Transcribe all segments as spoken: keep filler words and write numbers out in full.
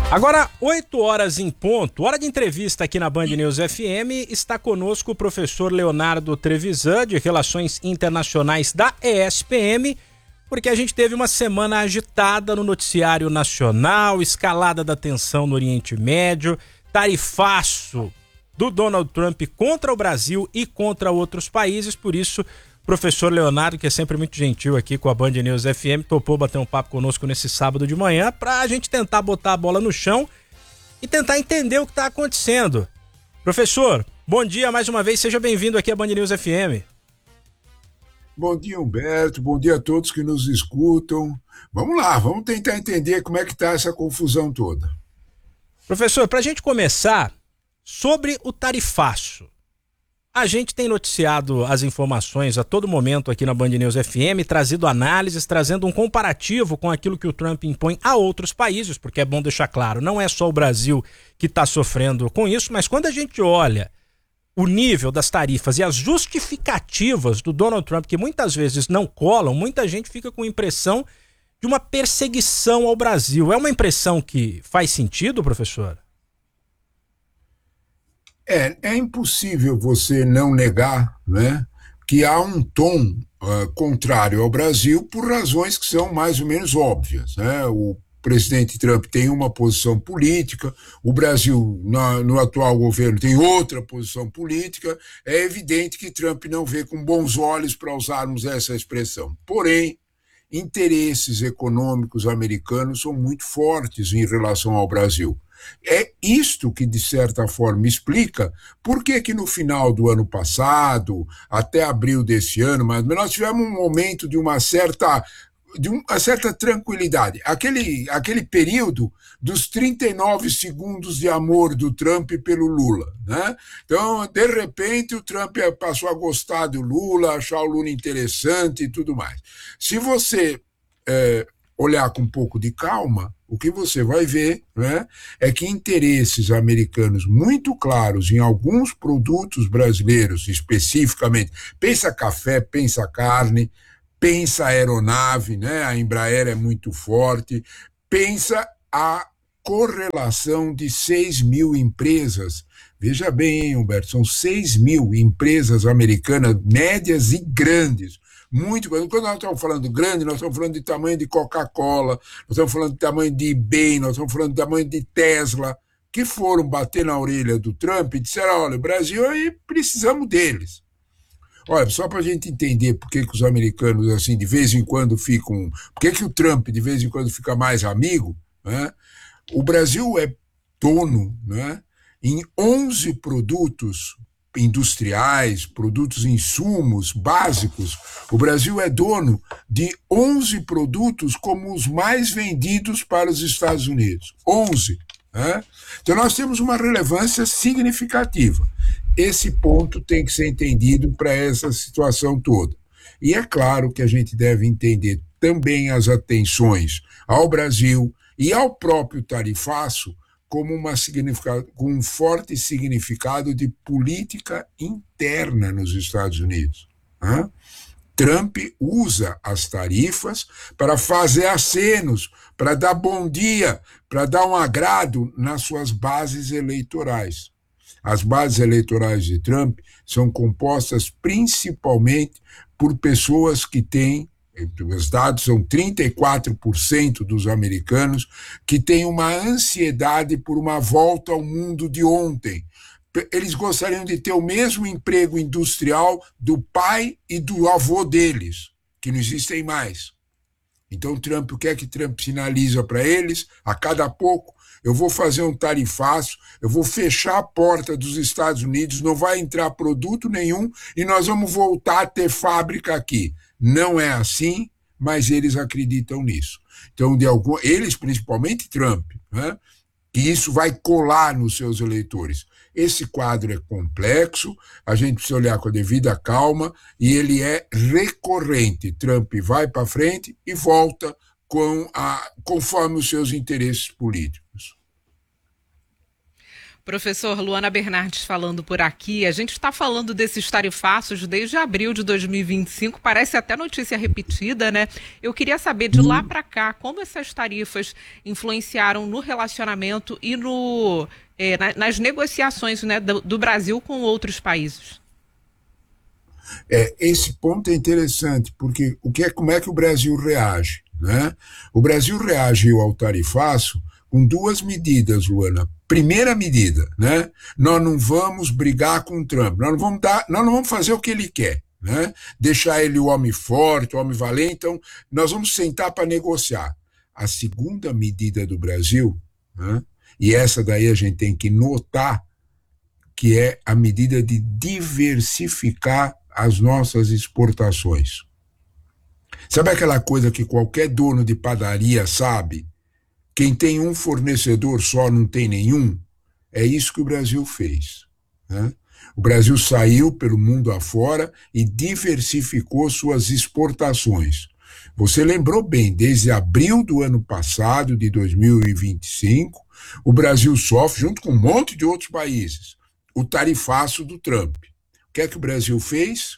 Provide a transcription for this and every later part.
Agora, oito horas em ponto, hora de entrevista aqui na Band News F M, está conosco o professor Leonardo Trevisan, de Relações Internacionais da E S P M, porque a gente teve uma semana agitada no noticiário nacional, escalada da tensão no Oriente Médio, tarifaço do Donald Trump contra o Brasil e contra outros países. Por isso, o professor Leonardo, que é sempre muito gentil aqui com a Band News F M, topou bater um papo conosco nesse sábado de manhã para a gente tentar botar a bola no chão e tentar entender o que está acontecendo. Professor, bom dia mais uma vez, seja bem-vindo aqui à Band News F M. Bom dia, Humberto, bom dia a todos que nos escutam. Vamos lá, vamos tentar entender como é que está essa confusão toda. Professor, para a gente começar, sobre o tarifaço. A gente tem noticiado as informações a todo momento aqui na Band News F M, trazido análises, trazendo um comparativo com aquilo que o Trump impõe a outros países, porque é bom deixar claro, não é só o Brasil que está sofrendo com isso, mas quando a gente olha o nível das tarifas e as justificativas do Donald Trump, que muitas vezes não colam, muita gente fica com a impressão de uma perseguição ao Brasil. É uma impressão que faz sentido, professor? É, é impossível você não negar, né, que há um tom uh, contrário ao Brasil por razões que são mais ou menos óbvias, né? O presidente Trump tem uma posição política, o Brasil, na, no atual governo, tem outra posição política. É evidente que Trump não vê com bons olhos, para usarmos essa expressão. Porém, interesses econômicos americanos são muito fortes em relação ao Brasil. É isto que, de certa forma, explica por que que no final do ano passado, até abril desse ano, mas nós tivemos um momento de uma certa, de uma certa tranquilidade. Aquele, aquele período dos trinta e nove segundos de amor do Trump pelo Lula, né? Então, de repente, o Trump passou a gostar do Lula, achar o Lula interessante e tudo mais. Se você é, olhar com um pouco de calma, o que você vai ver, né, é que interesses americanos muito claros em alguns produtos brasileiros, especificamente, pensa café, pensa carne, pensa aeronave, né, a Embraer é muito forte, pensa a correlação de seis mil empresas. Veja bem, hein, Humberto, são seis mil empresas americanas, médias e grandes. Muito, quando nós estamos falando grande, nós estamos falando de tamanho de Coca-Cola, nós estamos falando de tamanho de eBay, nós estamos falando de tamanho de Tesla, que foram bater na orelha do Trump e disseram, olha, Brasil, aí precisamos deles. Olha, só para a gente entender por que que os americanos, assim, de vez em quando ficam, por que que o Trump, de vez em quando, fica mais amigo, né? O Brasil é dono, né, em onze produtos industriais, produtos insumos básicos. O Brasil é dono de onze produtos como os mais vendidos para os Estados Unidos. onze. Né? Então nós temos uma relevância significativa. Esse ponto tem que ser entendido para essa situação toda. E é claro que a gente deve entender também as atenções ao Brasil e ao próprio tarifaço como uma com um forte significado de política interna nos Estados Unidos. Né? Trump usa as tarifas para fazer acenos, para dar bom dia, para dar um agrado nas suas bases eleitorais. As bases eleitorais de Trump são compostas principalmente por pessoas que têm, os dados são trinta e quatro por cento dos americanos que têm uma ansiedade por uma volta ao mundo de ontem. Eles gostariam de ter o mesmo emprego industrial do pai e do avô deles, que não existem mais. Então, Trump, o que é que Trump sinaliza para eles? A cada pouco, eu vou fazer um tarifaço, eu vou fechar a porta dos Estados Unidos, não vai entrar produto nenhum e nós vamos voltar a ter fábrica aqui. Não é assim, mas eles acreditam nisso. Então, de algum, eles, principalmente Trump, né, que isso vai colar nos seus eleitores. Esse quadro é complexo, a gente precisa olhar com a devida calma, e ele é recorrente. Trump vai para frente e volta com a, conforme os seus interesses políticos. Professor, Luana Bernardes falando por aqui. A gente está falando desses tarifaços desde abril de dois mil e vinte e cinco, parece até notícia repetida, né? Eu queria saber de lá para cá como essas tarifas influenciaram no relacionamento e no, é, na, nas negociações, né, do, do Brasil com outros países. É, esse ponto é interessante, porque o que é, como é que o Brasil reage, né? O Brasil reagiu ao tarifaço com duas medidas, Luana. Primeira medida, né? Nós não vamos brigar com o Trump, nós não vamos dar, nós não vamos fazer o que ele quer, né? Deixar ele o homem forte, o homem valente, então nós vamos sentar para negociar. A segunda medida do Brasil, né? E essa daí a gente tem que notar, que é a medida de diversificar as nossas exportações. Sabe aquela coisa que qualquer dono de padaria sabe? Quem tem um fornecedor só não tem nenhum? É isso que o Brasil fez, né? O Brasil saiu pelo mundo afora e diversificou suas exportações. Você lembrou bem, desde abril do ano passado, de dois mil e vinte e cinco, o Brasil sofre, junto com um monte de outros países, o tarifaço do Trump. O que é que o Brasil fez?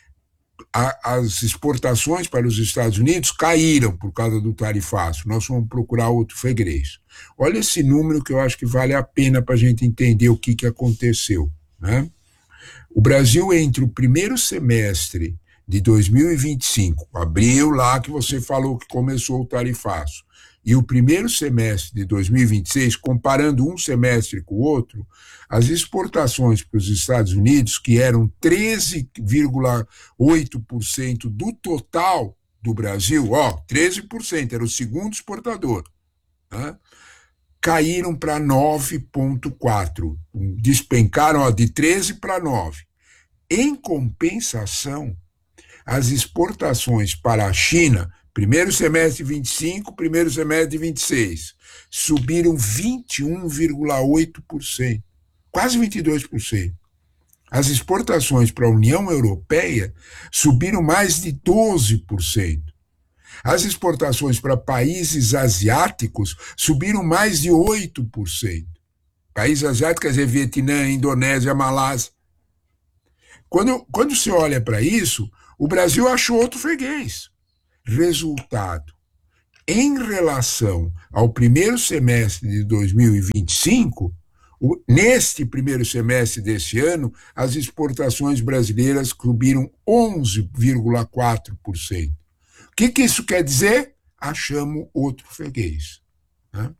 A, as exportações para os Estados Unidos caíram por causa do tarifaço. Nós vamos procurar outro freguês. Olha esse número que eu acho que vale a pena para a gente entender o que, que aconteceu, né? O Brasil, entre o primeiro semestre de dois mil e vinte e cinco, abril lá que você falou que começou o tarifaço, e o primeiro semestre de dois mil e vinte e seis, comparando um semestre com o outro, as exportações para os Estados Unidos, que eram treze vírgula oito por cento do total do Brasil, ó, treze por cento, era o segundo exportador, né? Caíram para nove vírgula quatro por cento, despencaram, ó, de treze para nove. Em compensação, as exportações para a China, primeiro semestre de vinte e cinco, primeiro semestre de vinte e seis, subiram vinte e um vírgula oito por cento, quase vinte e dois por cento. As exportações para a União Europeia subiram mais de doze por cento. As exportações para países asiáticos subiram mais de oito por cento. Países asiáticos, quer dizer, Vietnã, Indonésia, Malásia. Quando, quando você olha para isso, o Brasil achou outro freguês. Resultado, em relação ao primeiro semestre de dois mil e vinte e cinco, o, neste primeiro semestre desse ano, as exportações brasileiras subiram onze vírgula quatro por cento. O que, que isso quer dizer? Achamos outro freguês, né?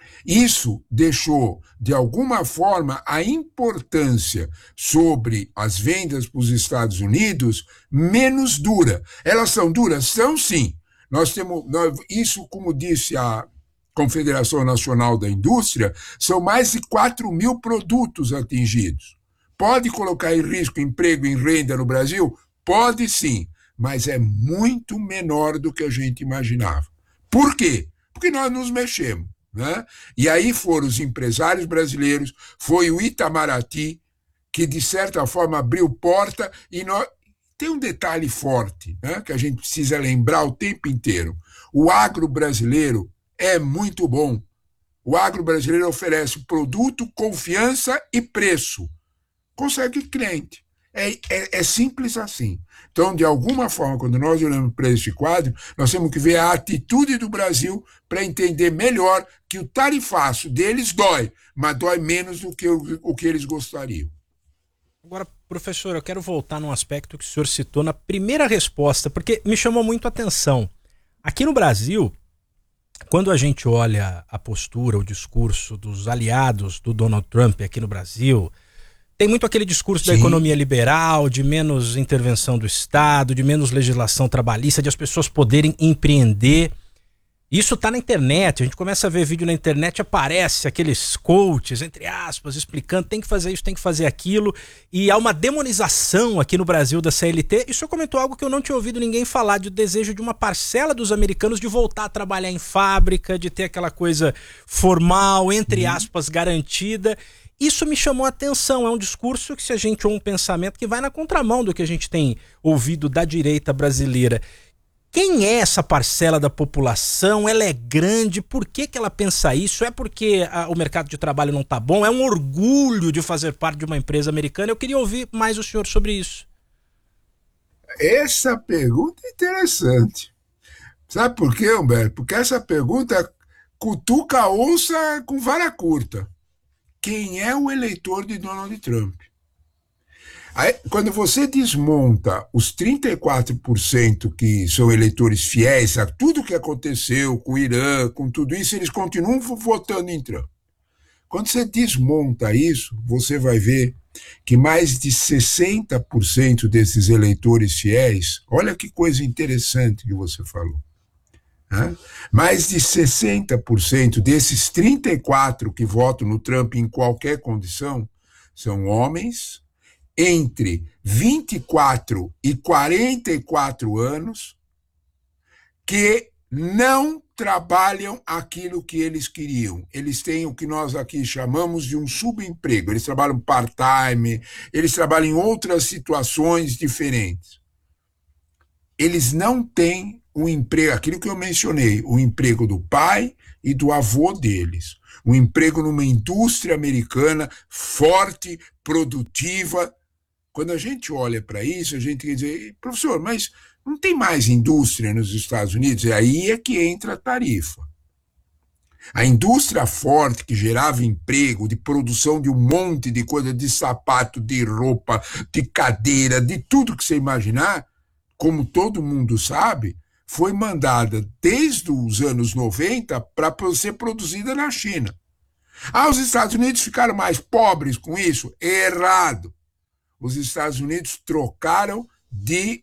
Isso deixou, de alguma forma, a importância sobre as vendas para os Estados Unidos menos dura. Elas são duras? São sim. Nós temos, nós, isso, como disse a Confederação Nacional da Indústria, são mais de quatro mil produtos atingidos. Pode colocar em risco emprego e renda no Brasil? Pode sim, mas é muito menor do que a gente imaginava. Por quê? Porque nós nos mexemos, né? E aí foram os empresários brasileiros, foi o Itamaraty, que de certa forma abriu porta, e nós... tem um detalhe forte, né, que a gente precisa lembrar o tempo inteiro. O agro brasileiro é muito bom. O agro brasileiro oferece produto, confiança e preço. Consegue cliente. É, é, é simples assim. Então, de alguma forma, quando nós olhamos para este quadro, nós temos que ver a atitude do Brasil para entender melhor que o tarifaço deles dói, mas dói menos do que o, o que eles gostariam. Agora, professor, eu quero voltar num aspecto que o senhor citou na primeira resposta, porque me chamou muito a atenção. Aqui no Brasil, quando a gente olha a postura, o discurso dos aliados do Donald Trump aqui no Brasil, tem muito aquele discurso Sim. da economia liberal, de menos intervenção do Estado, de menos legislação trabalhista, de as pessoas poderem empreender. Isso tá na internet, a gente começa a ver vídeo na internet, aparece aqueles coaches, entre aspas, explicando tem que fazer isso, tem que fazer aquilo, e há uma demonização aqui no Brasil da C L T. E o senhor comentou algo que eu não tinha ouvido ninguém falar, de o desejo de uma parcela dos americanos de voltar a trabalhar em fábrica, de ter aquela coisa formal, entre aspas, garantida. Isso me chamou a atenção, é um discurso que, se a gente ou um pensamento que vai na contramão do que a gente tem ouvido da direita brasileira. Quem é essa parcela da população? Ela é grande? Por que que ela pensa isso? É porque a, o mercado de trabalho não está bom? É um orgulho de fazer parte de uma empresa americana? Eu queria ouvir mais o senhor sobre isso. Essa pergunta é interessante. Sabe por quê, Humberto? Porque essa pergunta cutuca a onça com vara curta. Quem é o eleitor de Donald Trump? Aí, quando você desmonta os trinta e quatro por cento que são eleitores fiéis a tudo que aconteceu com o Irã, com tudo isso, eles continuam votando em Trump. Quando você desmonta isso, você vai ver que mais de sessenta por cento desses eleitores fiéis, olha que coisa interessante que você falou, né? Mais de sessenta por cento desses trinta e quatro por cento que votam no Trump em qualquer condição são homens entre vinte e quatro e quarenta e quatro anos que não trabalham aquilo que eles queriam. Eles têm o que nós aqui chamamos de um subemprego. Eles trabalham part-time, eles trabalham em outras situações diferentes. Eles não têm o emprego, aquilo que eu mencionei, o emprego do pai e do avô deles. Um emprego numa indústria americana forte, produtiva. Quando a gente olha para isso, a gente quer dizer, professor, mas não tem mais indústria nos Estados Unidos? E aí é que entra a tarifa. A indústria forte que gerava emprego, de produção de um monte de coisa, de sapato, de roupa, de cadeira, de tudo que você imaginar, como todo mundo sabe, foi mandada desde os anos noventa para ser produzida na China. Ah, os Estados Unidos ficaram mais pobres com isso? Errado. Os Estados Unidos trocaram de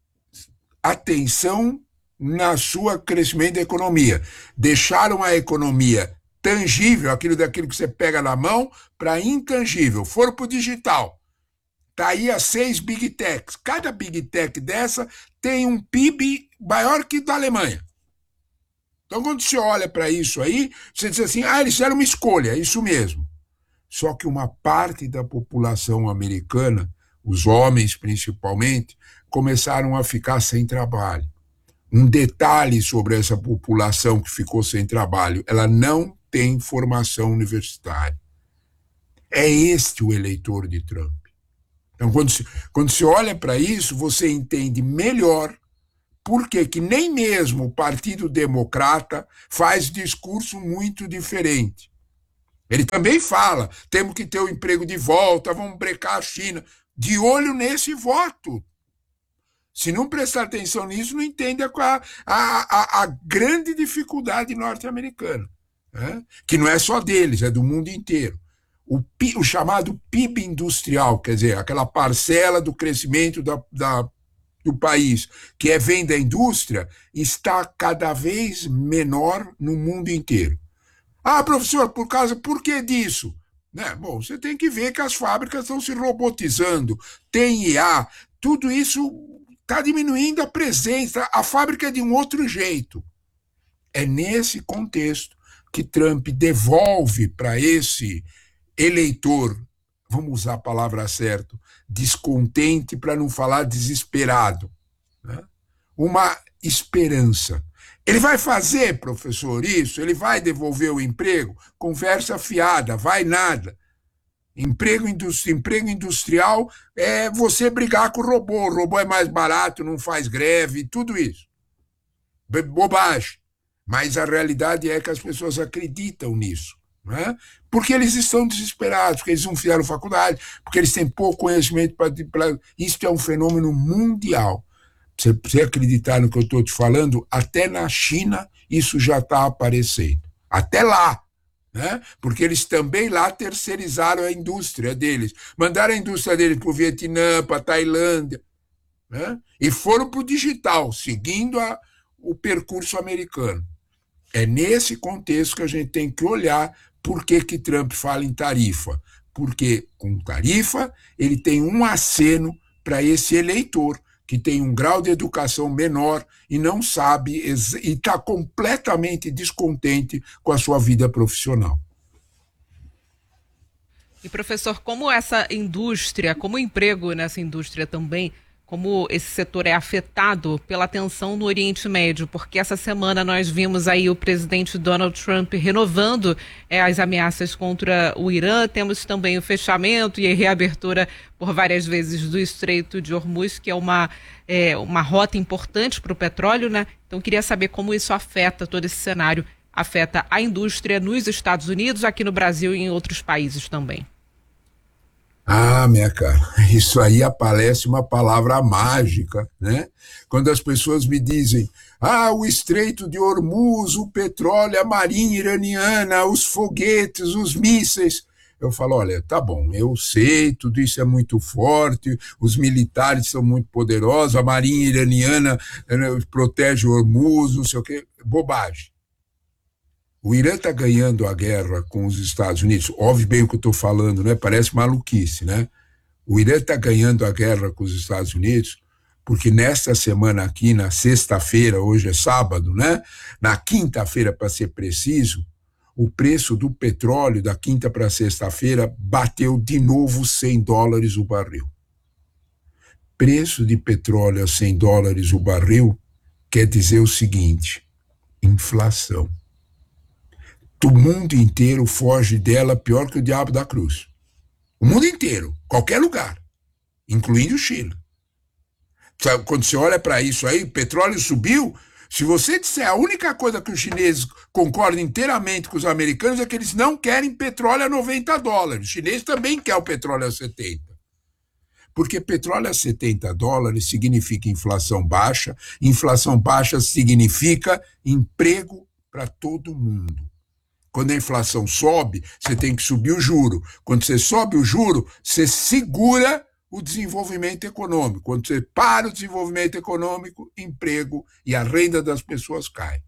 atenção na sua crescimento da economia. Deixaram a economia tangível, aquilo daquilo que você pega na mão, para intangível. Foram para o digital. Está aí as seis Big Techs. Cada Big Tech dessa tem um P I B maior que o da Alemanha. Então, quando você olha para isso aí, você diz assim, ah, eles fizeram uma escolha, é isso mesmo. Só que uma parte da população americana, os homens principalmente, começaram a ficar sem trabalho. Um detalhe sobre essa população que ficou sem trabalho, ela não tem formação universitária. É este o eleitor de Trump. Então, quando se, quando se olha para isso, você entende melhor por que que nem mesmo o Partido Democrata faz discurso muito diferente. Ele também fala, temos que ter o emprego de volta, vamos brecar a China. De olho nesse voto. Se não prestar atenção nisso, não entende a, a, a, a grande dificuldade norte-americana, né? Que não é só deles, é do mundo inteiro. O, o chamado P I B industrial, quer dizer, aquela parcela do crescimento da, da, do país, que é, vem da indústria, está cada vez menor no mundo inteiro. Ah, professor, por causa, por que disso? Né? Bom, você tem que ver que as fábricas estão se robotizando, tem I A, tudo isso está diminuindo a presença, a fábrica é de um outro jeito. É nesse contexto que Trump devolve para esse eleitor, vamos usar a palavra certa, descontente para não falar desesperado, né? Uma esperança. Ele vai fazer, professor, isso? Ele vai devolver o emprego? Conversa fiada, vai nada. Emprego, industri- emprego industrial é você brigar com o robô. O robô é mais barato, não faz greve, tudo isso. Bobagem. Mas a realidade é que as pessoas acreditam nisso, né? Porque eles estão desesperados, porque eles não fizeram faculdade, porque eles têm pouco conhecimento. Pra, pra... Isso é um fenômeno mundial. Você, você acreditar no que eu estou te falando, até na China isso já está aparecendo. Até lá, né? Porque eles também lá terceirizaram a indústria deles. Mandaram a indústria deles para o Vietnã, para a Tailândia, né? E foram para o digital, seguindo a, o percurso americano. É nesse contexto que a gente tem que olhar por que que Trump fala em tarifa. Porque com tarifa ele tem um aceno para esse eleitor que tem um grau de educação menor e não sabe, e está completamente descontente com a sua vida profissional. E, professor, como essa indústria, como o emprego nessa indústria também como esse setor é afetado pela tensão no Oriente Médio, porque essa semana nós vimos aí o presidente Donald Trump renovando é, as ameaças contra o Irã, temos também o fechamento e a reabertura por várias vezes do Estreito de Hormuz, que é uma, é, uma rota importante para o petróleo, né? Então queria saber como isso afeta todo esse cenário, afeta a indústria nos Estados Unidos, aqui no Brasil e em outros países também. Ah, minha cara, isso aí aparece uma palavra mágica, né? Quando as pessoas me dizem, ah, o Estreito de Hormuz, o petróleo, a marinha iraniana, os foguetes, os mísseis. Eu falo, olha, tá bom, eu sei, tudo isso é muito forte, os militares são muito poderosos, a marinha iraniana protege o Hormuz, não sei o quê. Bobagem. O Irã está ganhando a guerra com os Estados Unidos. Óbvio bem o que eu estou falando, né? Parece maluquice, né? O Irã está ganhando a guerra com os Estados Unidos porque nesta semana aqui, na sexta-feira, hoje é sábado, né? Na quinta-feira, para ser preciso, o preço do petróleo da quinta para sexta-feira bateu de novo cem dólares o barril. Preço de petróleo a cem dólares o barril quer dizer o seguinte, inflação. O mundo inteiro foge dela pior que o diabo da cruz. O mundo inteiro, qualquer lugar, incluindo o Chile. Quando você olha para isso aí, o petróleo subiu. Se você disser a única coisa que os chineses concordam inteiramente com os americanos é que eles não querem petróleo a noventa dólares. Os chineses também querem o petróleo a setenta. Porque petróleo a setenta dólares significa inflação baixa. Inflação baixa significa emprego para todo mundo. Quando a inflação sobe, você tem que subir o juro. Quando você sobe o juro, você segura o desenvolvimento econômico. Quando você para o desenvolvimento econômico, emprego e a renda das pessoas cai.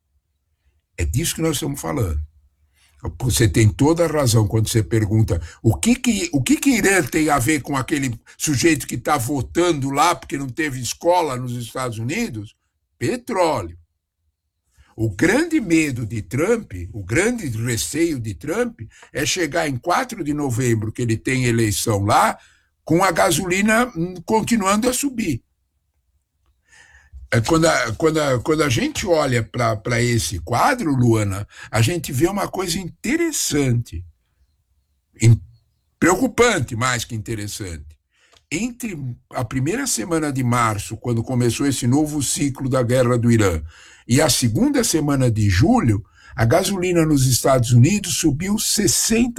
É disso que nós estamos falando. Você tem toda a razão quando você pergunta o que que, o que, que Irã tem a ver com aquele sujeito que está votando lá porque não teve escola nos Estados Unidos? Petróleo. O grande medo de Trump, o grande receio de Trump é chegar em quatro de novembro, que ele tem eleição lá, com a gasolina continuando a subir. Quando a, quando a, quando a gente olha para esse quadro, Luana, a gente vê uma coisa interessante, preocupante mais que interessante. Entre a primeira semana de março, quando começou esse novo ciclo da guerra do Irã, e a segunda semana de julho, a gasolina nos Estados Unidos subiu sessenta